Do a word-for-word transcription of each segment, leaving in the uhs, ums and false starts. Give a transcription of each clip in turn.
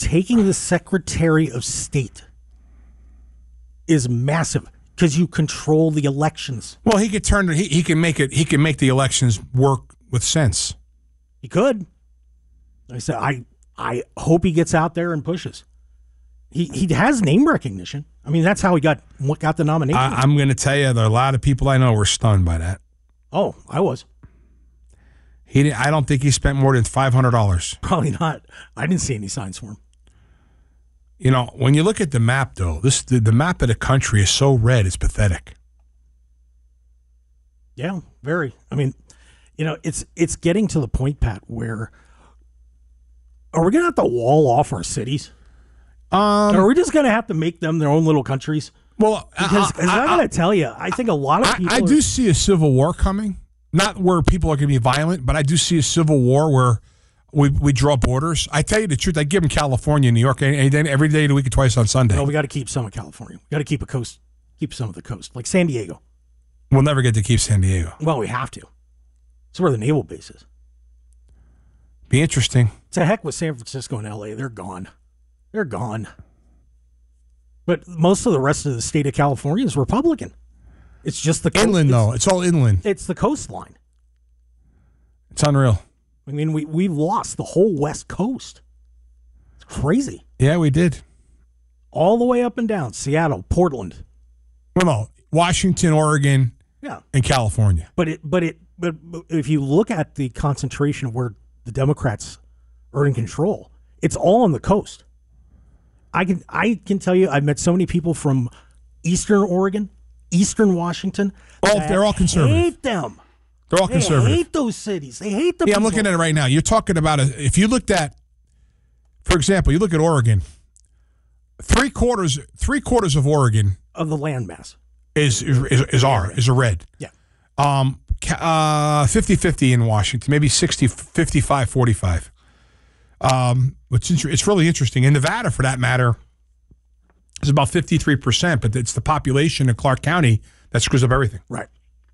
taking the Secretary of State is massive because you control the elections. Well, he could turn. He, he can make it. He can make the elections work with sense. He could. Like I said, I I hope he gets out there and pushes. He he has name recognition. I mean, that's how he got what got the nomination. I, I'm going to tell you, there are a lot of people I know were stunned by that. Oh, I was. He. Didn't, I don't think he spent more than five hundred dollars. Probably not. I didn't see any signs for him. You know, when you look at the map, though, this the, the map of the country is so red, it's pathetic. Yeah, very. I mean, you know, it's it's getting to the point, Pat, where are we going to have to wall off our cities? Um, or are we just going to have to make them their own little countries? Well, because I, I, I'm going to tell you, I think a lot of I, people. I are, do see a civil war coming. Not where people are going to be violent, but I do see a civil war where we we draw borders. I tell you the truth, I give them California, New York, any day, every day of the week, and twice on Sunday. No, we got to keep some of California. We got to keep a coast, keep some of the coast, like San Diego. We'll never get to keep San Diego. Well, we have to. It's where the naval base is. Be interesting. To heck with San Francisco and L A. They're gone. They're gone. But most of the rest of the state of California is Republican. It's just the coast. Inland, though. It's all inland. It's the coastline. It's unreal. I mean, we, we've lost the whole West Coast. It's crazy. Yeah, we did. All the way up and down. Seattle, Portland. Well, no. Washington, Oregon, yeah, and California. But it, but it, but if you look at the concentration of where the Democrats are in control, it's all on the coast. I can, I can tell you, I've met so many people from Eastern Oregon, Eastern Washington. Oh, they're all conservative. Hate them. They're all they conservative. Hate those cities. They hate the. Yeah, people. I'm looking at it right now. You're talking about a, if you looked at, for example, you look at Oregon. Three quarters, three quarters of Oregon of the landmass is is is, is R is a red. Yeah. Um. Uh. fifty-fifty in Washington, maybe sixty, fifty-five, forty-five. Um. It's inter- it's really interesting. In Nevada, for that matter, it's about fifty-three percent, but it's the population in Clark County that screws up everything. Right.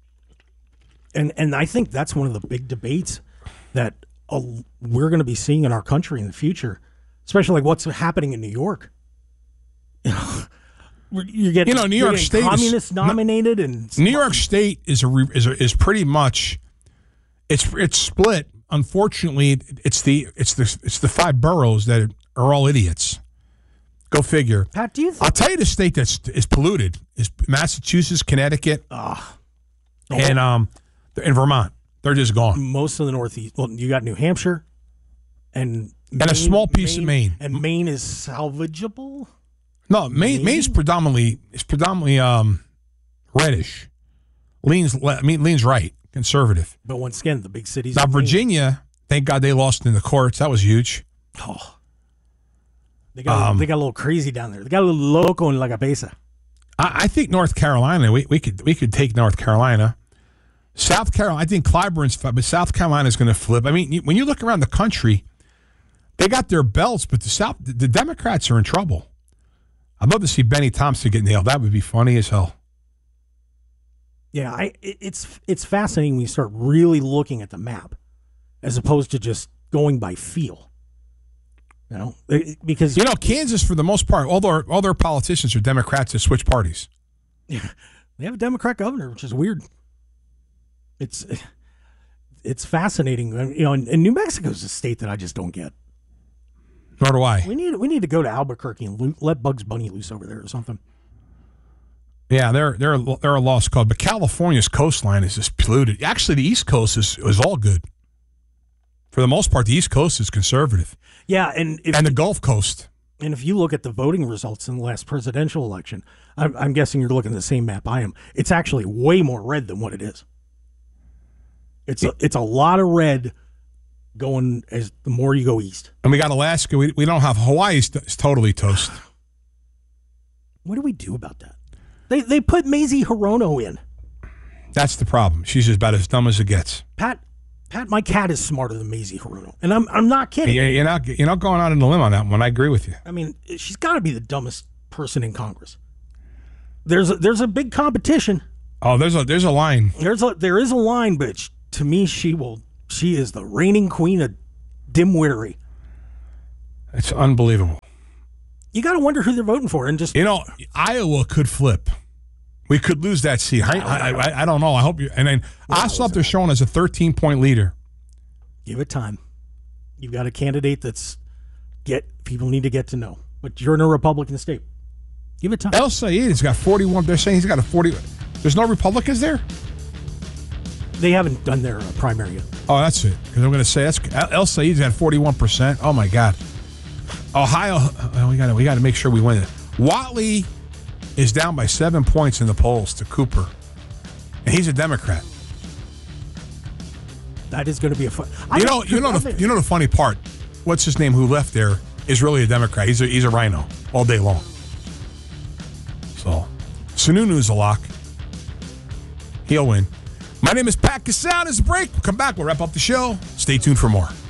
And and I think that's one of the big debates that uh, we're going to be seeing in our country in the future, especially like what's happening in New York. You know, you're getting you know New York State communist is, nominated, and New York State is a is a, is pretty much it's it's split. Unfortunately, it's the it's the it's the five boroughs that are all idiots. Go figure. Pat, do you think- I'll tell you the state that's is polluted is Massachusetts, Connecticut, oh. and um, in Vermont. They're just gone. Most of the Northeast. Well, you got New Hampshire, and Maine, and a small piece Maine, of Maine. And Maine is salvageable. No, Maine, Maine? Maine's predominantly is predominantly um, reddish. Leans I mean leans right, conservative. But once again, the big cities. Now Virginia, thank God they lost in the courts. That was huge. Oh. They got, um, they got a little crazy down there. They got a little loco in La Cabeza. I, I think North Carolina, we, we could we could take North Carolina. South Carolina, I think Clyburn's fine, but South Carolina is going to flip. I mean, when you look around the country, they got their belts, but the South, the Democrats are in trouble. I'd love to see Benny Thompson get nailed. That would be funny as hell. Yeah, I, it's it's fascinating when you start really looking at the map, as opposed to just going by feel. You know, because you know Kansas, for the most part, all their all their politicians are Democrats that switch parties. Yeah, they have a Democrat governor, which is weird. It's it's fascinating, you know. And, and New Mexico is a state that I just don't get. Nor do I. We need we need to go to Albuquerque and lo- let Bugs Bunny loose over there or something. Yeah, they're they're they're a lost cause. But California's coastline is just polluted. Actually, the East Coast is is all good. For the most part, the East Coast is conservative. Yeah, and if, and the Gulf Coast. And if you look at the voting results in the last presidential election, I'm, I'm guessing you're looking at the same map I am. It's actually way more red than what it is. It's a, it's a lot of red going as the more you go east. And we got Alaska. We we don't have Hawaii. Is totally toast. What do we do about that? They they put Mazie Hirono in. That's the problem. She's about as dumb as it gets. Pat, Pat, my cat is smarter than Mazie Hirono, and I'm I'm not kidding. You're not you're not going out on a limb on that one. I agree with you. I mean, she's got to be the dumbest person in Congress. There's a, there's a big competition. Oh, there's a there's a line. There's a there is a line, but she, to me, she will. She is the reigning queen of dimwittery. It's unbelievable. You got to wonder who they're voting for, and just You know, Iowa could flip. We could lose that seat. I, I, I, I don't know. I hope you. And then Ossoff, they're showing as a thirteen-point leader. give it time. You've got a candidate that's get people need to get to know, but you're in a Republican state. Give it time. El Sayed has got forty-one. They're saying he's got a forty. There's no Republicans there? They haven't done their uh, primary yet. Oh, that's it. Because I'm going to say that's El Sayed's got forty-one percent. Oh my God. Ohio. Well, we got to we got to make sure we win it. Whatley is down by seven points in the polls to Cooper, and he's a Democrat. That is going to be a fun. You know, you know, the, you know the funny part. What's his name? Who left there is really a Democrat. He's a he's a rhino all day long. So, Sununu's a lock. He'll win. My name is Pat Casal. This is a break. We'll come back. We'll wrap up the show. Stay tuned for more.